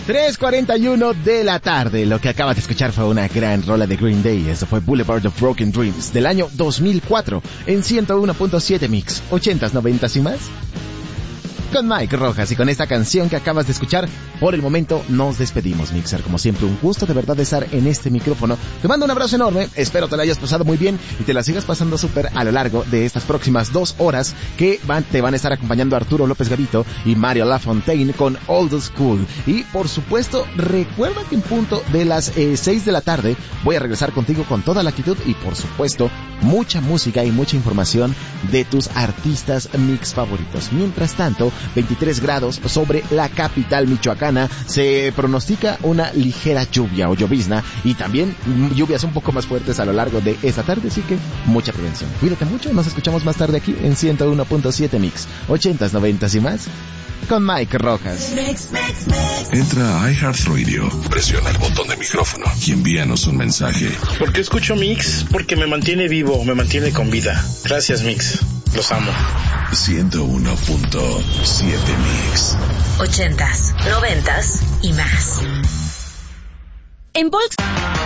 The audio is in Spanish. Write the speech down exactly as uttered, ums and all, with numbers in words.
tres cuarenta y uno de la tarde. Lo que acabas de escuchar fue una gran rola de Green Day. Eso fue Boulevard of Broken Dreams del año dos mil cuatro en ciento uno punto siete Mix. ochentas, noventas y más. Con Mike Rojas, y con esta canción que acabas de escuchar, por el momento nos despedimos, Mixer. Como siempre, un gusto de verdad de estar en este micrófono. Te mando un abrazo enorme, espero te la hayas pasado muy bien y te la sigas pasando súper a lo largo de estas próximas dos horas que van, te van a estar acompañando Arturo López Gavito y Mario Lafontaine con Old School. Y por supuesto, recuerda que en punto de las eh, seis de la tarde voy a regresar contigo con toda la actitud y por supuesto mucha música y mucha información de tus artistas mix favoritos. Mientras tanto, veintitrés grados sobre la capital michoacana, se pronostica una ligera lluvia o llovizna y también lluvias un poco más fuertes a lo largo de esta tarde, así que mucha prevención. Cuídate mucho, nos escuchamos más tarde aquí en ciento uno punto siete Mix, ochentas, noventas y más, con Mike Rojas. Entra a iHeartRadio, presiona el botón de micrófono y envíanos un mensaje. ¿Por qué escucho Mix? Porque me mantiene vivo, me mantiene con vida. Gracias, Mix. Los amo. ciento uno punto siete Mix. Ochentas, noventas y más. En Volkswagen.